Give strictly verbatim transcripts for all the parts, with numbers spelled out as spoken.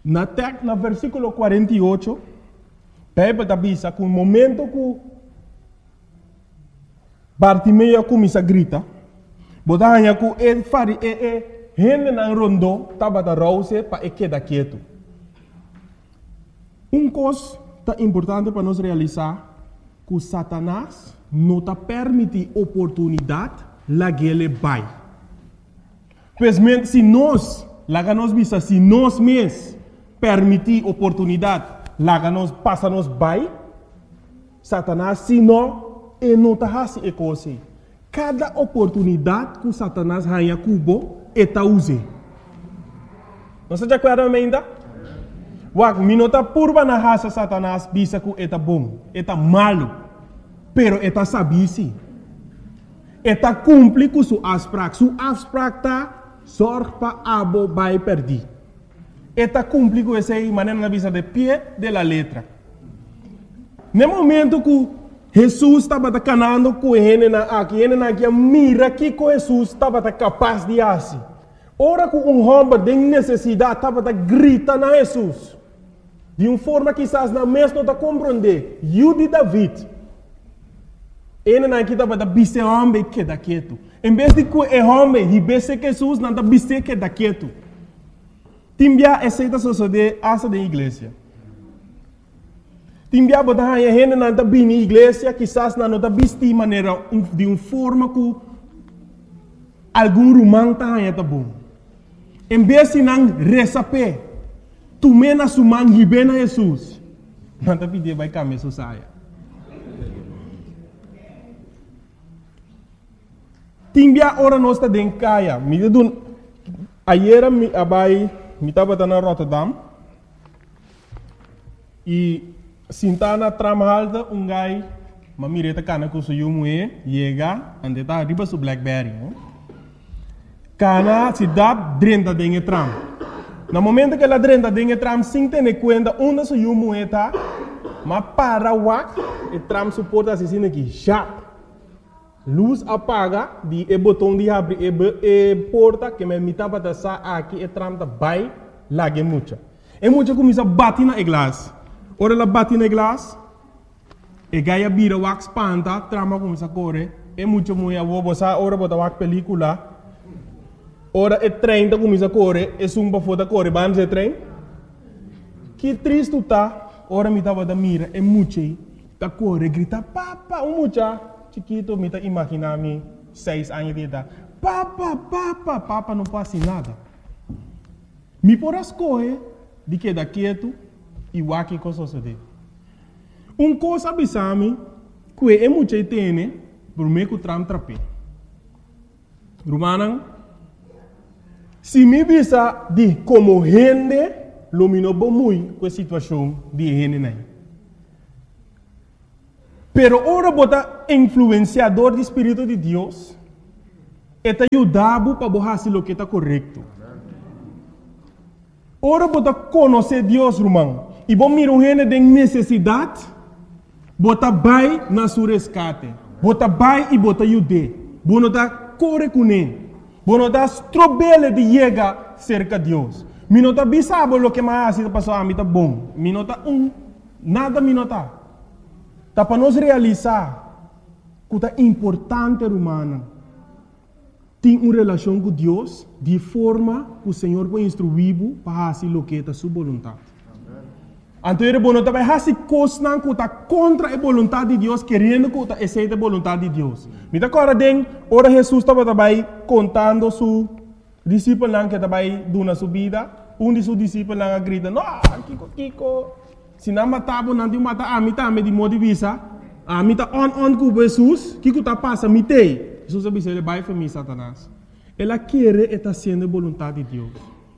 Na tek, na versículo cuarenta y ocho, Pepe avisa que un momento que Bartimeo comienza a gritar, botanya que el fari e e gente na rondo tabata rause para e queda quieto. Um coisa tá importante para nós realizar que Satanás não tá permite oportunidade lá que ele vai. Pois se nós, lá que nós visa, se nós mesmos permitir oportunidade, lá que nós passa nós vai, Satanás se não, ele não tá fazendo coisa. Cada oportunidade que Satanás ganha cubo, ele tá usando. Não se acorda ainda? Wak, minota purba na raça Satanás bisa que ele tá bom, ele tá malo, pero ele tá sabisi. Ele tá cumpre com sua asprak, sua asprak tá sorte para abo vai perder. Ele tá cumpre com essa maneira na visa de pé de la letra. No momento que Jesus estava canando com ele aqui, ele aqui mira que Jesus estava capaz de fazer. Ora que um homem de necessidade estava gritando a Jesus. De uma forma que quizás na mesma não está compreender. Eu de David. Ele não estava a biser homem que está quieto. Em vez de que o homem ribesse Jesus, não está biser que está quieto. Timbia aceita suceder essa da igreja. Timbia botar a gente não está bem na igreja, quizás não está biser de maneira, de uma forma que algum romano está bom. Em vez de não receber, tu mena sumang hibe na Jesus. Não está pedindo vai caminhar sua saia. Timbia ora nós está dentro caia. Me deu ayer me abai me estava na Rotterdam e sintana tram alta um gai mamireta cana com seu moe chega ande tá riba su Blackberry. Cana se dá dentro dentro tram. No momento que ela dentro dentro tram sem ter conta onde seu moe tá, mas para wak e tram suporta assim aqui já. Luz apaga, di e botão de abrir e, e porta que me mitava da sa aqui e tram da vai lage mucha. E mucha começa a bater na glass. Ora ela bate na glass, e gaia bira wax panta, trama começa a correr. E mucha mulher vou botar ora botar wax película. Ora e trem da começa a correr, e sumba foda correr, vamos e trem. Que triste tá. Ora me tava da mira e mucha da correr grita papa, um mucha. Chiquito, me tá imaginando seis anos de idade. Papa, papa, papa, não passa nada. Me por as coisas de que da quieto e o aqui coisa sucede. Um coisa abisame que é muito tem por meio que tram trape. Romana, se me visa de como gente, lumino bom muito com a situação de gente não. Pero ora bota influenciador do Espírito de Deus e te ajudava para fazer o que está correto. Ora bota conhecer Deus, irmão. E bom mirar gente de necessidade, bota vai na sua resgate. Bota vai e bota ajude. Bono da corre com ele. Bono da strobele de chegar cerca de Deus. Minota bisabo lo que mais está passando a mim tá bom. Minota um nada minota. Tá para nós realizar que é importante, humana, ter uma relação com Deus de forma que o Senhor vai instruir para fazer o que é a sua vontade. Então, ele vai fazer coisas que está contra a vontade de Deus, querendo que aceite a vontade de Deus. Me dá agora, ora Jesus estava também contando seu discípulo que estava dando sua vida. Um de seus discípulos grita, não, Kiko, Kiko. Se não matava, não tinha matar a mim também de modo de vista. A mim tá on on com Jesus, que que tá passa me tem. Jesus disse ele vai para mim Satanás. Ela quer estar sendo a vontade de Deus.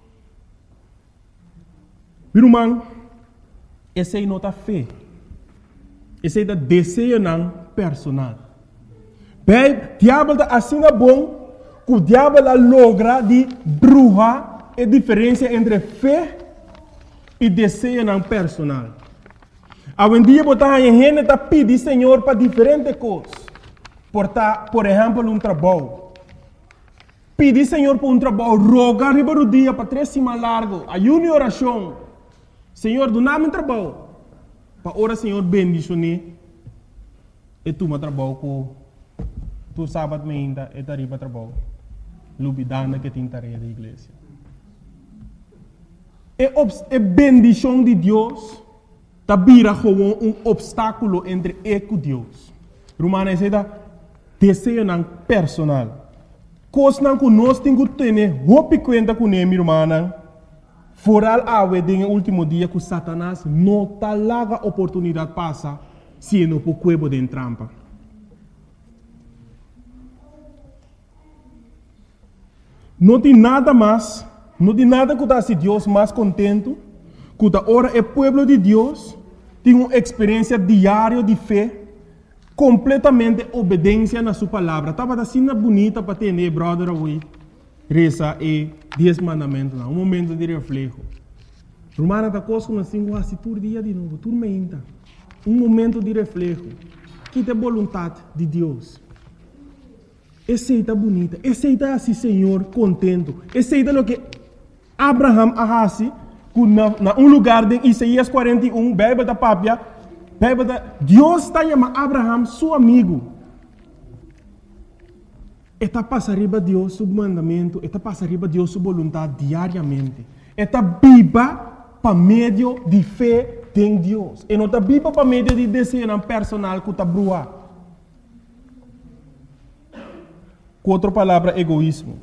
Meu irmão, esse é nota fé. Esse é desejo não personal. Bem, diabo tá assim é bom, que o diabo logra de bruxa a diferença entre fé e desejo não personal. Hoje em dia, botar em gente está pedindo Senhor para diferentes coisas. Por, ta, por exemplo, um trabalho. Pedir Senhor para um trabalho, rogar riba do dia para três semanas largo, ayuno e oração. Senhor, do nada trabalho. Para ora, Senhor, bendicionar. E tu me trabalho com tu sábado me ainda e tari para trabalho. Lubidana que tem tarefa da igreja. É a bendição de Deus tá vira como um obstáculo entre eu e Deus. Romana é da desejo não personal. Coisa não que nós temos que ter roupa conta com ele, irmã. Foral awe den último dia que Satanás não tá larga oportunidade passa se não por cuebo de trampa. Não tem nada mais, não tem nada que dá se Deus mais contento, que da hora é povo de Deus tem uma experiência diária de fé, completamente obediência na sua palavra. Estava assim bonita para ter, né, brother, away. Reza e dez mandamentos, um momento de reflexo. Romana está conosco assim, quase todo dia de novo, tudo meinta. Um momento de reflexo. Que é a vontade de Deus. Aceita bonita, aceita assim, Senhor, contento. Aceita o que Abraham arrasi, na, na um lugar de Isaías quarenta e um, Bíblia da Pápia, Bíblia da Deus está chamando Abraham, seu amigo. Está passando Deus seu mandamento, está passando Deus sua vontade diariamente. Está viva para meio de fé em Deus. E não está viva para meio de desejo personal que está brua. Com outra palavra, egoísmo.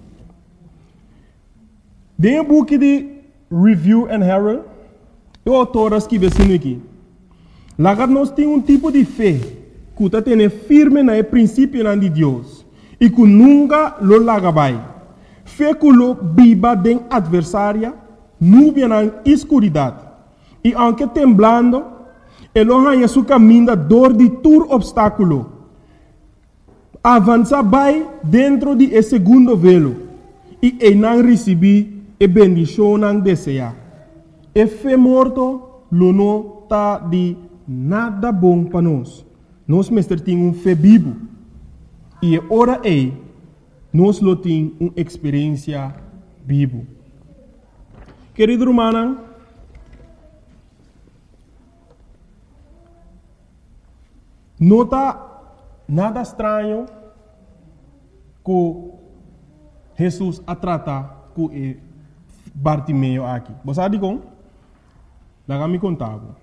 Dentro do book de Review and Herald, o autor escreve assim aqui. Lá nós temos um tipo de fé que está tendo firme no princípio de Deus. E que nunca lo lagabai. Fé que lo viva den adversária, nuvem na escuridade. E aunque temblando, ele arranha seu caminho da dor de todo obstáculo. Avança vai dentro de esse segundo velo. E ele não recebe a bendição não deseja. E fé morto, lo não está de nada bom para nós. Nós mestre temos um fé vivo. E ora é, nós lo temos uma experiência viva. Querido irmão, não está nada estranho que Jesus a tratar com o Bartimeu aqui. Você sabe como? Lá me contava.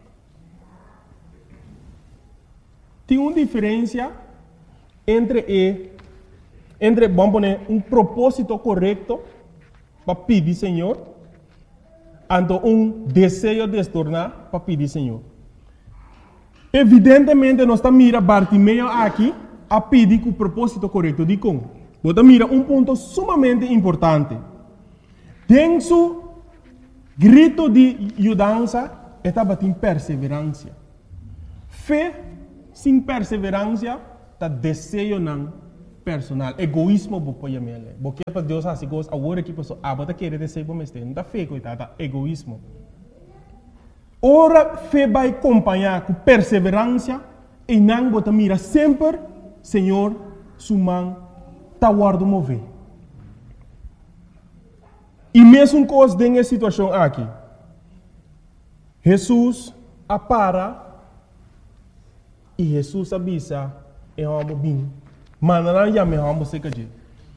Tem uma diferença entre e, entre, vamos poner, um propósito correto para pedir Senhor, ante um desejo de se tornar para pedir Senhor. Evidentemente, nós estamos mirando Bartimeu aqui a pedir com o propósito correto. De como? Você mira um ponto sumamente importante. Tem seu grito de mudança, estava em perseverança. Fé sem perseverança está desejo não personal. Egoísmo vou pôr ele. Porque para Deus assim gosta, agora que pessoa ah, bota querer desejo para mestre, não está fé coitada, egoísmo. Ora fé vai acompanhar com perseverança e não bota mira sempre, Senhor, sua mão está guardo mover. E mesmo coisa nessa situação aqui, Jesus apara e Jesus avisa e vamos bem. Mas não já me vamos ser que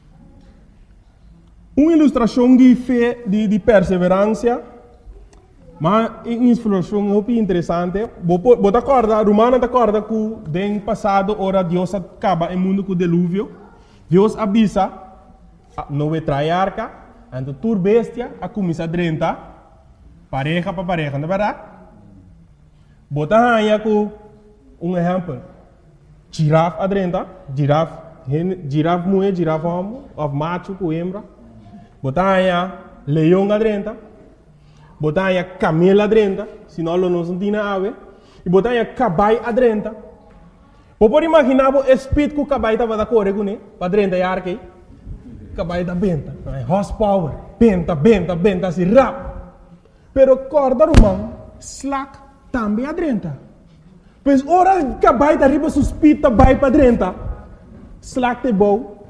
uma ilustração de fé, de, de perseverança, mas uma ilustração muito interessante. Você acorda, Romana acorda que no passado, ora Deus acaba o mundo com o dilúvio. Deus avisa, não vai trair arca, então tur bestia, a começar a drenta, pareja para pareja, não é verdade? Você aí com um exemplo. Girafa adrenta, girafa, girafa mulher, girafa homem, of macho com hembra. Botanha leão adrenta, botanha camelo adrenta, senão não se tem ave. E botanha cabai adrenta. Pode imaginar o espírito que o cabai estava da corre com ele, para adrenta e arque. Cabai da benta, horsepower, benta, benta, benta, assim rap. Pero corda romão, slack também adrenta. Pois ora que vai da riba suspita vai para dentro. Slack te bom.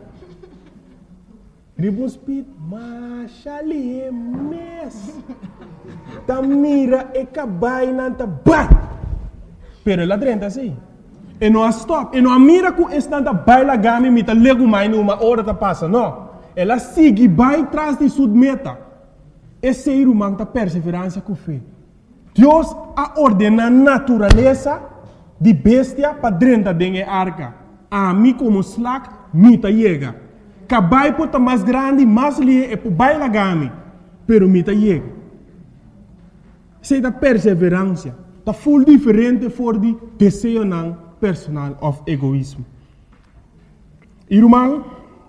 Riba speed, mas ali é mes. ta mira e cabai nanta ba. Pero ela drenta assim. E não stop. E não mira com estanta baila gami mita lego mai numa hora ta passa. Não. Ela sigue vai tras de sua meta. Esse ser humano ta perseverança com fé. Deus a ordena a natureza de bestia para drenta dengue arca. A mim como slack mita chega. Cabai pota mais grande, mais lie e po baila gami. Pero mita chega. Sei da perseverança. Ta full diferente for de desejo não personal of egoísmo. Irmão,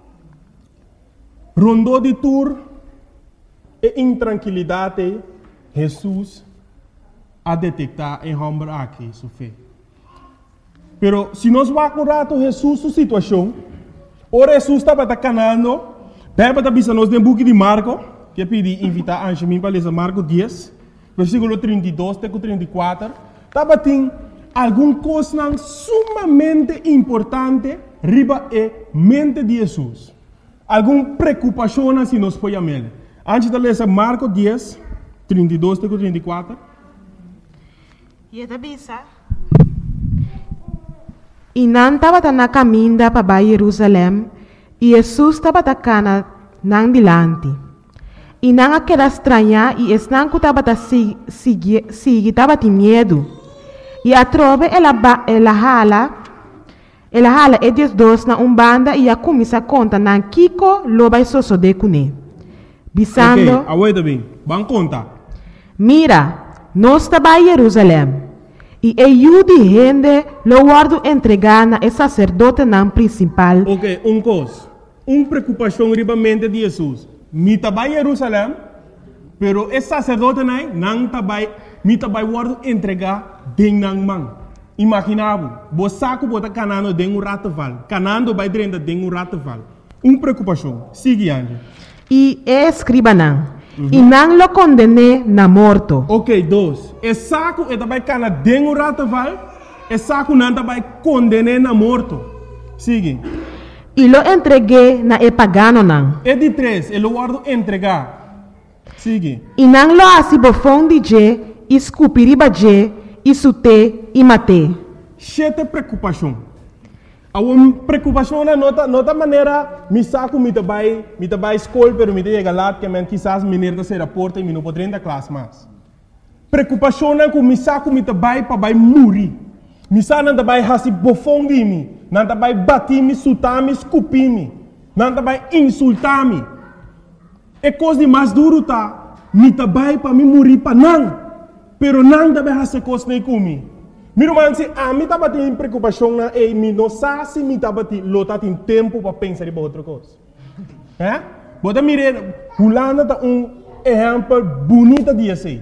rondou de tour e intranquilidade, Jesus a detectar em homem aqui, sua fé. Pero se nós vamos curar Jesus sua situação, ora Jesus estava canando, bem para avisar nós no book de Marco, que eu pedi invitar a Angelina para ler Marco dez, versículo trinta e dois até trinta e quatro, estava tem alguma coisa sumamente importante riba e mente de Jesus. Alguma preocupação se nós podemos ver. Antes de ler Marco dez, trinta e dois até trinta e quatro. E a bisa. E não estava na caminho para Jerusalém, e Jesus estava na não dilante. E não aquela estranha, e não que estava seguir, estava de medo. E a trove ela ela hala, ela hala e dias dois na umbanda e a começa a conta na Kiko loba e soso de cune. Bisando. Ok, aguenta bem, vamos contar. Mira, nós estava em Jerusalém. E eu de gente lo guardo entregar na sacerdote não principal. Ok, um coisa. Uma preocupação riba mente de Jesus. Mi estava em Jerusalém, pero esse sacerdote não não estava, mi estava guardo entregar ding nang mang. Imaginava, você saco bota canando ding um rataval, canando vai dentro ding um rataval. Uma preocupação. Sigue ande. E é escriba não. Uhum. E não lo condene na morto. Ok, dois. E saco e também cana ding um rataval, e saco não também condene na morto. Sigue. E lo entreguei na e pagano não. E de três, ele guardo entregar. Sigue. E não lo assim bofão de je, escupiriba je, e sute e mate. Chete preocupação. A uma preocupação na nota, nota maneira, me saco me trabalho, me trabalho escola, pero me chega lá que men quizás menino da ser porta e me não pode entrar classe mais. Preocupação na que me saco me trabalho para vai morrer. Me saco não trabalho hasi bofão de mim, não trabalho bater me, sutar me, escupir me, não trabalho insultar me. É coisa de mais duro tá, me trabalho para me morrer para não, pero não trabalho hasi coisa nem comigo. Meu irmão, se a mim estava tendo preocupação na e me não sabe se me estava tendo lota tem tempo para pensar em outra coisa. É? Bota mirar, Holanda tá um exemplo bonito de assim.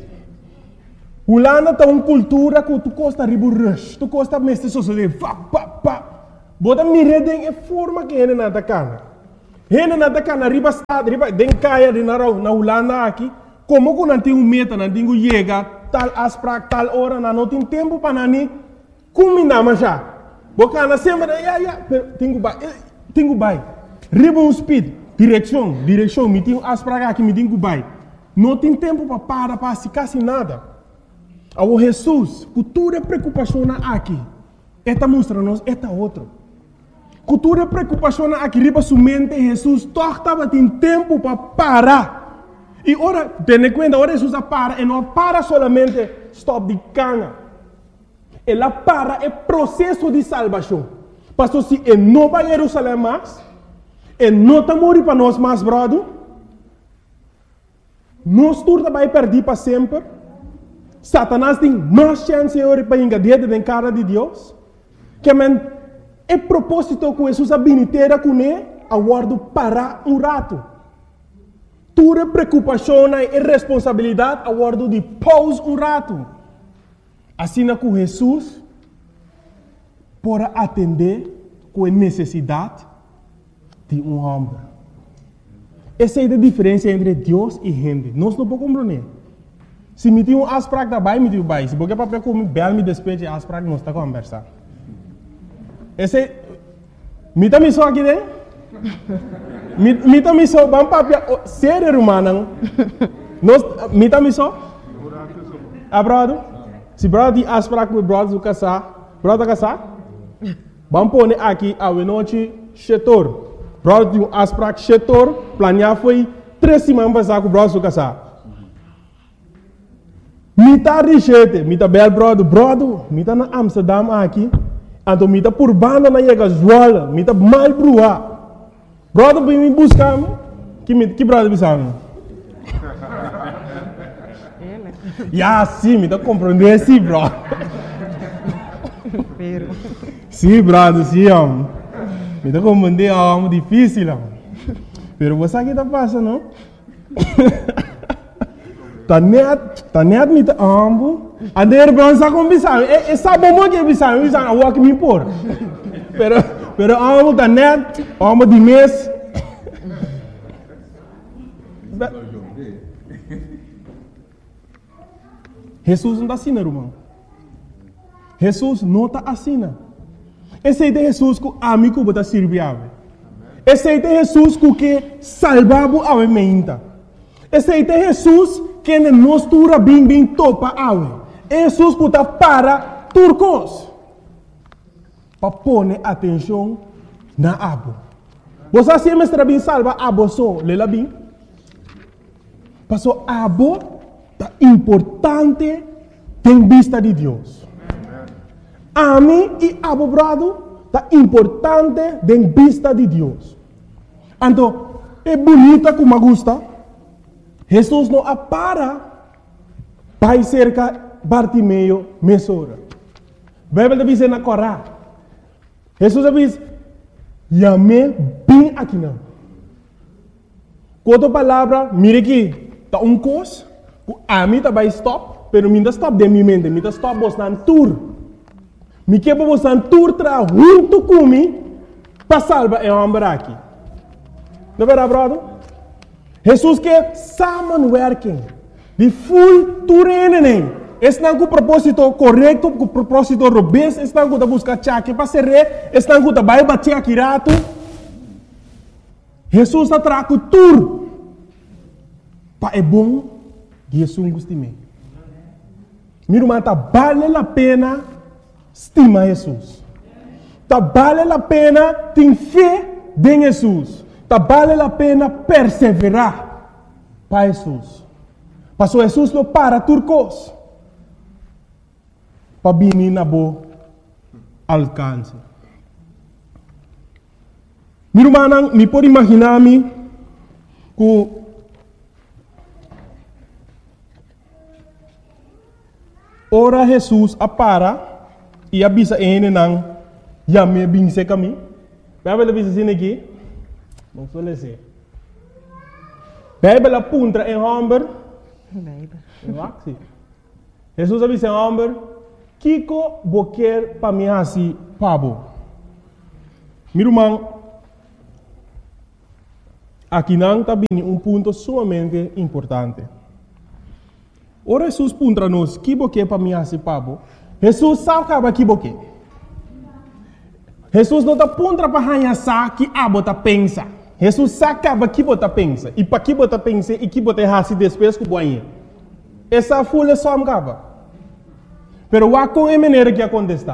Holanda tá uma cultura que tu costa ribo rush, tu costa mestre sociedade, pa pa pa. Bota mirar den é forma que ele nada cana. Ele nada cana riba estado, riba den caia de na na Holanda aqui, como que não tem um meta, não tem um chega tal asprak tal hora na não tem tempo para nani combinar mas já bocana sempre ya ya tenho vai tenho vai ribbon speed direção direção me tenho asprak aqui me tenho vai não tem tempo para para para se quase nada ao Jesus cultura preocupação aqui esta mostra nos esta outro cultura preocupação aqui riba sua mente Jesus torta tem tempo para parar. E ora, tenha conta, ora Jesus para, e não para solamente stop de cana. Ela para é processo de salvação. Pastor, se ele não vai a Jerusalém mais, ele não está morrendo para nós mais, brother, nós todos vai perder para sempre. Satanás tem mais chance para engadir dentro da cara de Deus. Que é propósito que Jesus habilitera com ele, aguardo parar um rato. Tua preocupação e responsabilidade a guardo de pause um rato. Assim com Jesus, para atender com a necessidade de um homem. Essa é a diferença entre Deus e gente. Nós não podemos compreender. Se me tem um asprak da bai, me tem um bai. Se porque para comer bel me despeje asprak não está conversar. Esse me tá me só aqui dentro. Mita miso bang papia ser humano. Nos mita miso Ah, brother? Se brother tem afspraak met brother do casar, brother casar? Vamos pôr aqui a noite setor. Brother tem um afspraak setor, planear foi três semanas passar com o brother do casar. Mita richete, mita bel brother, brother, mita na Amsterdam aqui, então mita por banda na chega Zwolle, mita mal brua. Brother vem me buscar, que que brother bisang? Ya, sim, me tá compreendendo sim, bro. Sim, brother, sim, homem. Me tá compreendendo, é difícil, homem. Pero você aqui tá passando, não? Tá net, tá net me tá ambo. A der bron sa com bisang, e sabe mo que bisang, bisang a walk me por. Pero pero ambo tá net, ambo de mês. Jesus não está assim, irmão. Jesus não está assim. Esse é Jesus que a mim que está servindo. Esse é Jesus que salvava a mim. Esse é Jesus que nos tura bem bem topa a Jesus que está para turcos. Para pôr atenção na abo. Você sempre está bem salva abo só, lela bem. Passou abo é importante em vista de Deus. A mim e abo brado é importante em vista de Deus. Então, é bonita como gosta. Jesus não apara para cerca Bartimeu mesora. A Bíblia diz na Corá. Jesus diz, "Yame bem aqui não." Quanto palavra, mire aqui, tá um cos. A mim também stop, pero mim stop de minha mente, mim stop bostan tour. Me que para bostan tour tra junto comigo para salvar é homem aqui. Não é verdade, brother? Jesus quer samenwerking, de full tour em Estão com o propósito correto, com o propósito robusto, estão com a buscar chaque para ser rei, estão com a vai bater aqui rato. Jesus está trazendo tour para é bom. Jesus gosta de mim. Meu irmão, tá vale a pena estimar Jesus. Tá vale a pena ter fé em Jesus. Tá vale a pena perseverar para Jesus. Passou Jesus não para turcos. Para vir na boa alcance. Meu irmão, me pode imaginar-me que ora Jesus apara e avisa ele não já me bem se caminho. Vai ver avisa assim aqui. Não suele ser. Bíblia apunta em Humber. Bíblia. Jesus avisa em Humber. Kiko boquer para mim assim pabo. Meu irmão, aqui não está bem um ponto sumamente importante. Ora Jesus puntra nos que boquer para mim assim pabo. Jesus sabe que vai que boquer. Jesus não está puntra para ranhar que a bota pensa. Jesus sabe que vai que bota pensa e para que bota pensa e que bota raci despes com boinha. Essa folha só me acaba. Pero wa com a maneira que acontece.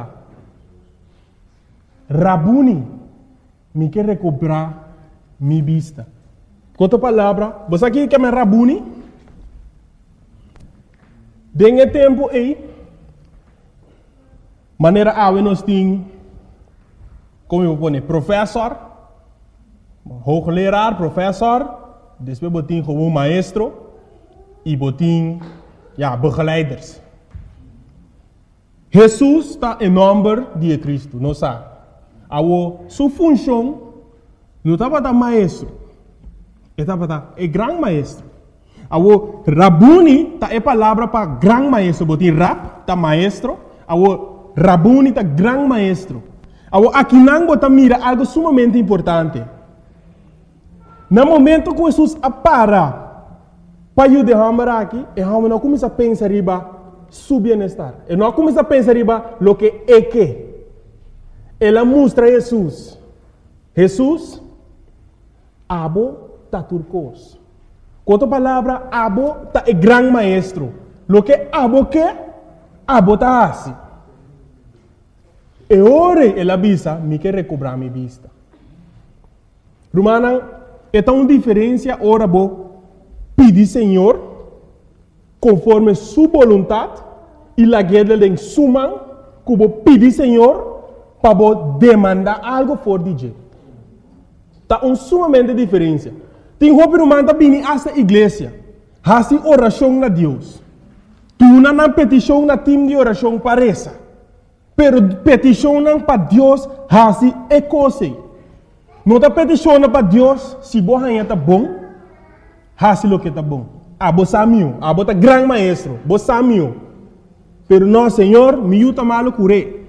Rabuni, me quer recuperar minha vista. Com outra palavra, você aqui quer me Rabuni? Dengue tempo aí, maneira a nós tem, como eu vou dizer, professor, hoogleraar, professor, depois botin como maestro e botin, ja, begeleiders. Jesus está em nome de Cristo, não sabe? A sua função não estava da maestro, estava da é grande maestro. A Rabuni tá é palavra para grande maestro, botin rap tá maestro, a Rabuni tá grande maestro. A aqui não bota mira algo sumamente importante. No momento que Jesus apara para eu derramar aqui, e não começa a pensar riba su bienestar. E não começa a pensar riba lo que é que. Ela mostra Jesus. Jesus, abo tá turcos. Quanto palavra, abo tá é grande maestro. Lo que abo que, abo ta assim. E ora ela avisa, me quer recobrar minha vista. Romana, é tão diferença ora bo pedir Senhor conforme sua vontade e la guerra em suma que bo pedir Senhor para bo demandar algo for de je. Tá um sumamente diferença. Tem roupa romana bini essa igreja, hasi oração na Deus. Tu não na petição na time de oração parece. Pero petição para Deus hasi é coisa. Não tá petição para Deus se boa está bom, hasi lo que está bom. Ah, bo samio, ah, bo tá grande maestro, bo samio. Pero não, Senhor, me yuta malo curé.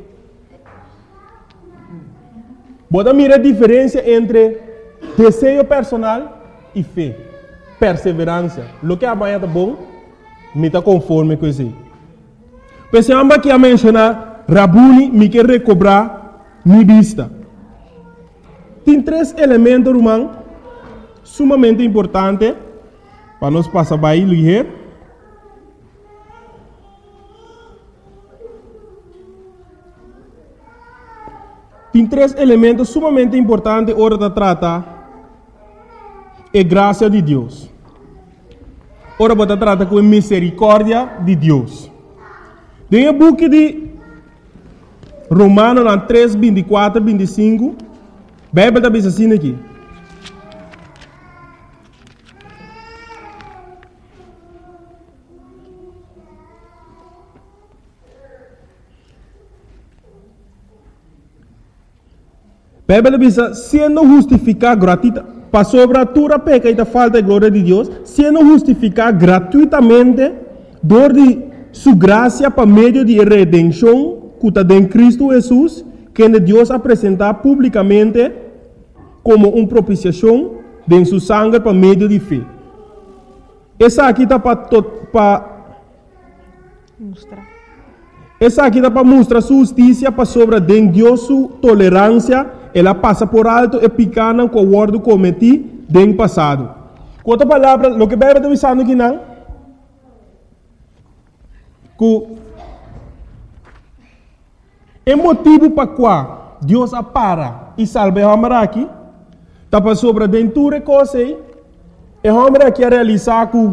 Bota mira a diferença entre desejo personal e fé, perseverança. Lo que amanhã está bom, me está conforme com isso. Pensamos que a mencionar, Rabuni me quer recobrar minha vista. Tem três elementos, irmão, sumamente importantes para nós passar bem ligeiro. Tem três elementos sumamente importantes hora de tratar é graça de Deus. Ora você trata com a misericórdia de Deus. Tem o book de Romanos três, vinte e quatro, vinte e cinco. A Bíblia está dizendo assim aqui. A Bíblia diz, sendo justificado gratuitamente, para sobre a tua peca e a falta de glória de Deus, sendo justificado gratuitamente, dor de sua graça para meio de redenção, que está em Cristo Jesus, que Deus apresentar publicamente como uma propiciação de sua sangue para meio de fé. Essa aqui está para mostrar. Essa aqui está para mostrar sua justiça para sobre de Deus sua tolerância. Ela passa por alto e picana com o ordo cometi no passado. Com outra palavra, o que a Bíblia está dizendo aqui não? Que é motivo para qual Deus apara e salva o homem aqui, está para sobre dentro de coisa e o homem aqui a realizar que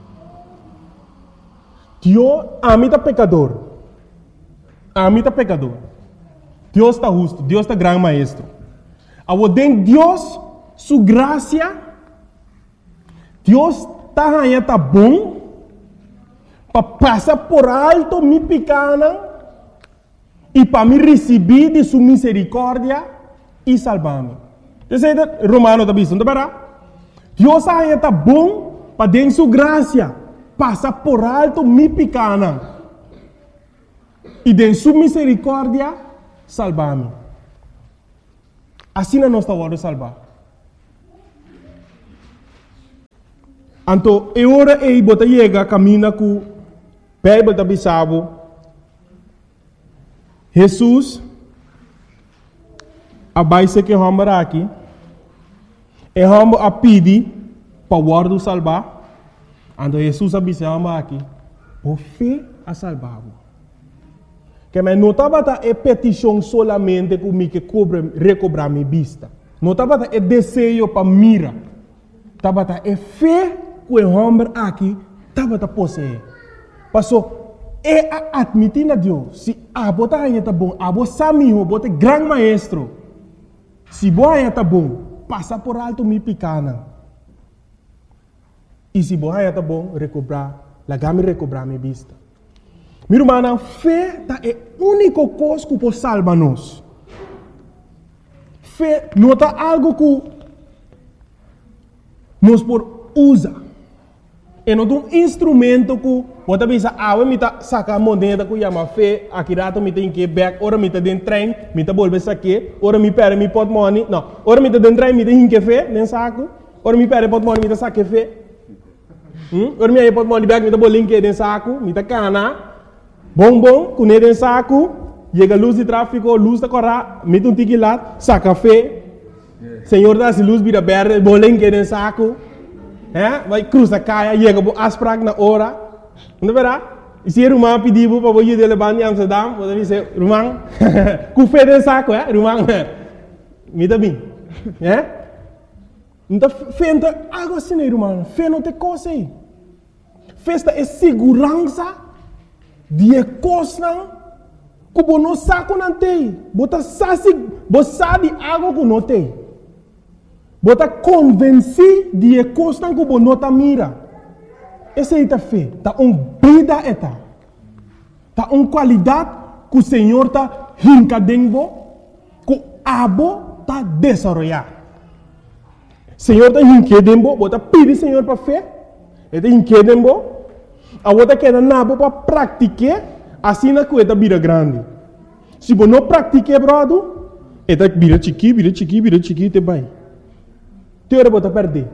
Deus ama o pecador. Ama o pecador. Deus está justo, Deus está grande maestro. Ao den Deus, sua graça, Deus está aí, está bom, para passar por alto minha pequena e para me receber de sua misericórdia e salvar-me. Você é Romano está dizendo, não é? Deus aí está bom para den sua graça, passar por alto minha pequena e de sua misericórdia salvar-me. Assim não está hora de salvar. Então, é hora de botar chega caminha com a Bíblia da Bissau. Jesus abaixo que vamos aqui, e vamos a pedir para o guarda salvar. Então, Jesus abaixo aqui, por fé a salvar. Que me não estava a petição solamente comigo que cobre, recobrar minha vista. Não estava a desejo para mira. Estava a fé que o homem aqui estava a possuir. Passou, é a admitir a Deus. Se a bota aí está bom, a bota sami, a bota grande maestro. Se boa aí está bom, passa por alto minha pequena. E se boa aí está bom, recobrar, lá me recobrar minha vista. Meu irmão, fé é a única coisa que pode salvar nós. Fé não é algo que nós podemos usar. É não um instrumento que pode pensar, ah, eu me sacar a moneda que chama fé, aqui rato me tem que back, ora me tem dentro trem, me tem bolsa aqui, ora me perde me pot money, não, ora me tem dentro trem, me tem que fé, nem saco, ora me perde pot money, me tem saque fé, hum? Ora me pot money back, me tem bolinho que dentro saco, me tem cana. Bom, bom, com ele em saco, chega a luz de tráfego, luz da corra, mete um tique lá, saca café, Senhor dá se luz vira verde, bolinho que em saco, é? Vai cruza caia, chega a asprag na hora, Não verá? E se o Rumang pediu para você ir levar em Amsterdam, você diz, Rumang, com fé de saco, é? Rumang, me dá bem. É? Então, fé não é algo assim, né, Rumang? Fé não tem coisa aí. Festa é segurança de coisa que você não sabe não tem. Você sabe algo que não tem. Você está convencido de coisa que você não mira. Essa é a fé. Está uma vida eta. Está uma qualidade que o Senhor está rincadendo, que o abo está desenvolvendo. O Senhor está rincadendo, você está pedindo Senhor para fé. Ele está rincadendo, a outra queda nabo para praticar, assim na coisa vira grande. Se você não pratica, brother, ele vira chiqui, vira chiqui, vira chiqui, te vai. Te ora você perder.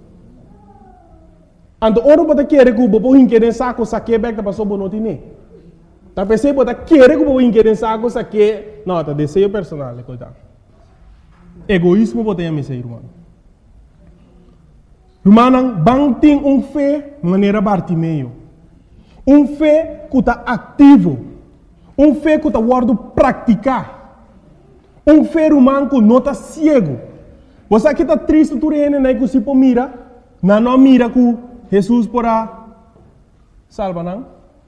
Então, ora você quer que o bobo rincade saco, saque back da pessoa não tem. Tá pensando você quer que o bobo rincade saco, saque, não, tá desejo personal, coitado. Egoísmo você tem a missa, irmão. Irmão, bang tem um fé maneira Bartimeu. Um fé que está ativo. Um fé que está guardando praticar. Um fé humano que não está cego. Você aqui está triste, tu reina, né, que se pô mira, não não mira que Jesus porá salva, não?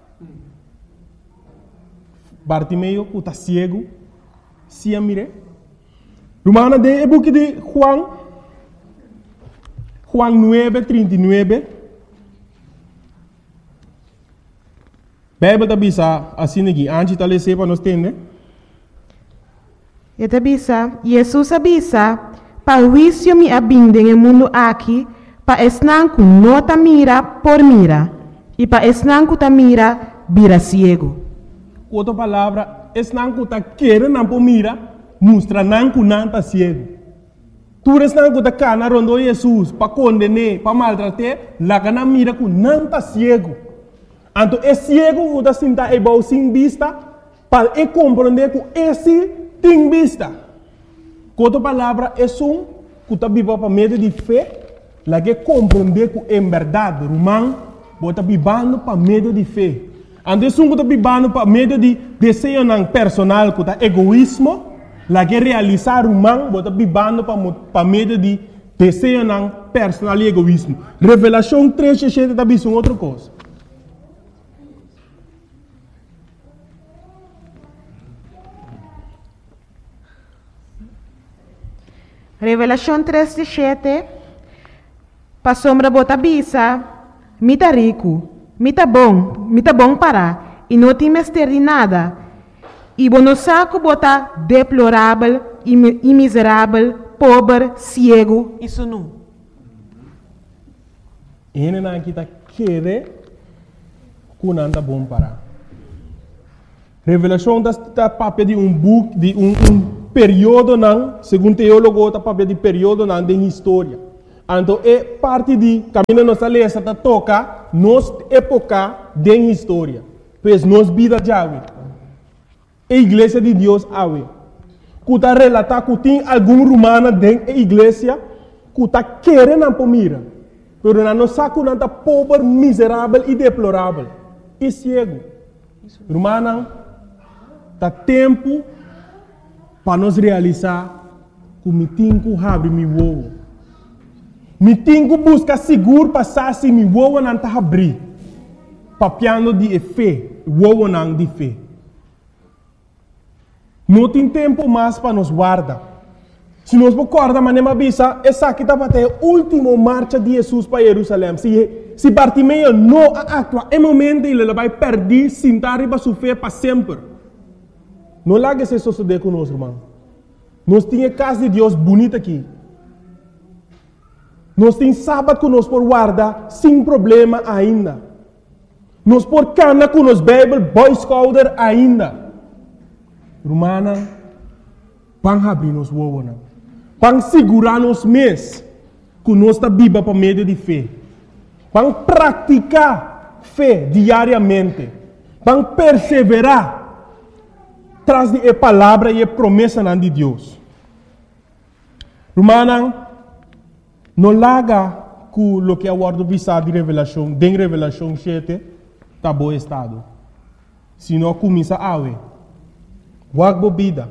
Bartimeu que está cego, se a mire. Romana de é book de Juan, Juan nueve, trinta y nueve. Bíblia está bisa assim aqui, antes de ler para nós entender. E está bisa, Jesus avisa, para o juízo me abinde no mundo aqui, para esnanco não ta mira por mira, e para esnanco ta mira, vira ciego. Outra palavra, esnanco ta querer não por mira, mostra nanco não ta ciego. Tu esnanco ta cana rondo Jesus, para condenar, para maltratar, lá cana mira que não ta ciego. Então, é cego que está sentado igual sem vista, para ele compreender que esse tem vista. Com outra palavra, é um que está vivendo para meio de fé, lá que compreender que é verdade, romano, está vivendo para meio de fé. Então, é um que está vivendo para meio de desejo personal, que está egoísmo, lá que realizar romano, está vivendo para meio de desejo personal e egoísmo. Revelação três, sete está vivendo outra coisa. Revelação três, sete, para sombra bota bisa, mita rico, mita bom, mita bom para, e não tem mestre de nada, e bono saco bota deplorável, e miserável, pobre, cego, isso não. Ele não está querendo que não está bom para. Revelação está papel de um book, de um, um período, não, segundo teólogo, está papel de período não, de história. Então, é parte de caminho nossa letra está toca nossa época de história. Pois nossa vida já é. A igreja de Deus é. Que está relatar que tem algum romano dentro da igreja que está querendo para mira. Mas não sabe que não está pobre, miserável e deplorável. E cego. Romano, está tempo para nós realizar que me tenho que abrir meu ovo. Me tenho que buscar seguro para saber se meu ovo não está abrir. Papiando de fé, o ovo não de fé. Não tem tempo mais para nos guardar. Se nós recordamos, mas nem bisa, essa aqui está para a última marcha de Jesus para Jerusalém. Se, se Bartimeu não atua, é momento ele vai perder, sentar e vai sofrer para sempre. Não larga esse suceder conosco, irmão. Nós temos casa de Deus bonita aqui. Nós temos sábado que nós por guardar sem problema ainda. Nós por cana com nos Bible, Boy Scouter ainda. Romana, vamos abrir nos ovos. Vamos segurar nos mês que nós está viva para meio de fé. Vamos praticar fé diariamente. Vamos perseverar traz de a palavra e a promessa de Deus. Romana, não larga com o que é o word vista de revelação, de revelação sete, tá bom estado. Se não começa a ver, wak bebida,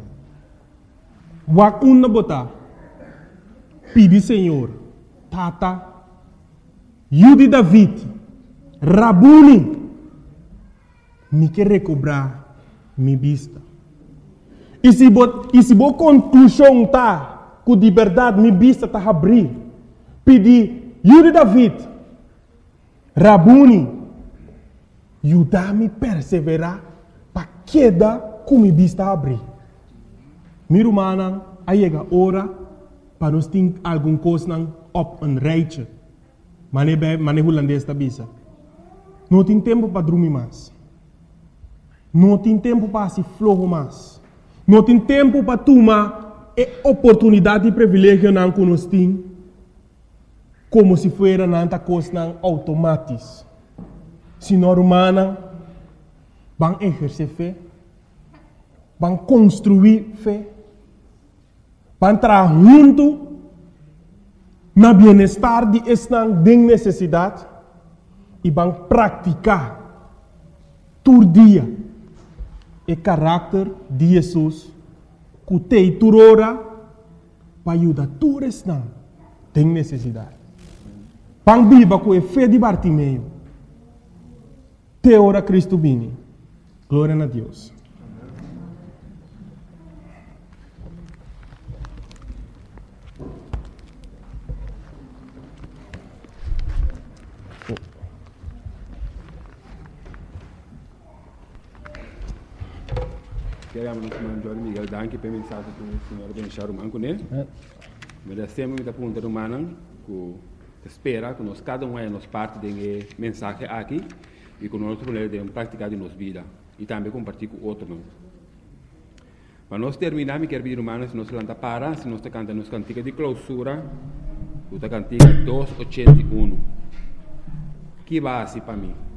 wak una botar, pedi Senhor, tata, Yudi David, Rabuni, me quer recobrar minha vista. E se bo, e se bo conclusão tá, com de verdade minha vista tá abrir, pedi Yudi David, Rabuni, ajudar-me a perseverar para queda com minha vista abrir. Meu irmão, aí chega a hora para nós ter alguma coisa op een rijtje. Maar bij maar holandês da bisa. Não tem tempo para dormir mais. Não tem tempo para se flojo mais. Não tem tempo para tomar a oportunidade e privilégio não que nós temos, como se fosse nanta coisa automática. Se nós humanos vão exercer fé, vão construir fé, vão trabalhar junto na bem-estar de esta necessidade e vão praticar todo dia o caráter de Jesus que tem toda hora para ajudar todos esta tem necessidade. Vão viver com a fé de Bartimeu. Te ora Cristo vini. Glória a Deus. Queremos nos mandar Miguel danke per mensagem que o senhor deixar o manco, né? Mas sempre muita pergunta humana que espera que nós cada um é nos parte de mensagem aqui e que nós podemos praticar em nossa vida e também compartilhar com outro. Mas nós terminamos e queremos humanos se nós lanta para se nós canta nos cantiga de clausura, o cantiga duzentos e oitenta e um. Que base para mim?